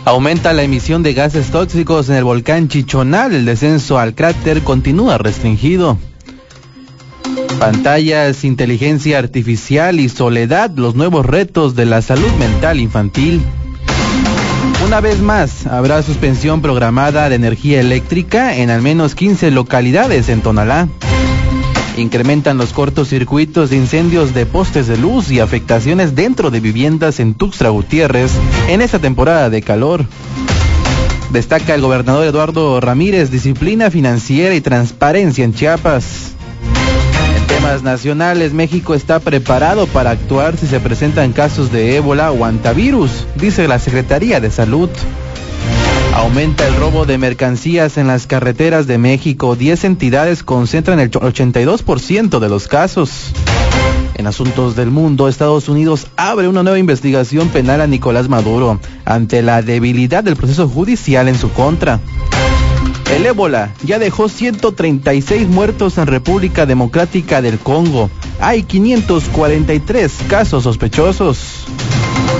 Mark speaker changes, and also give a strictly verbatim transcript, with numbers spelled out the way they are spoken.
Speaker 1: Aumenta la emisión de gases tóxicos en el volcán Chichonal. El descenso al cráter continúa restringido. Pantallas, inteligencia artificial y soledad, los nuevos retos de la salud mental infantil. Una vez más, habrá suspensión programada de energía eléctrica en al menos quince localidades en Tonalá. Incrementan los cortocircuitos de incendios de postes de luz y afectaciones dentro de viviendas en Tuxtla Gutiérrez en esta temporada de calor. Destaca el gobernador Eduardo Ramírez, disciplina financiera y transparencia en Chiapas. En temas nacionales, México está preparado para actuar si se presentan casos de ébola o hantavirus, dice la Secretaría de Salud. Aumenta el robo de mercancías en las carreteras de México. diez entidades concentran el ochenta y dos por ciento de los casos. En asuntos del mundo, Estados Unidos abre una nueva investigación penal a Nicolás Maduro ante la debilidad del proceso judicial en su contra. El ébola ya dejó ciento treinta y seis muertos en República Democrática del Congo. Hay quinientos cuarenta y tres casos sospechosos.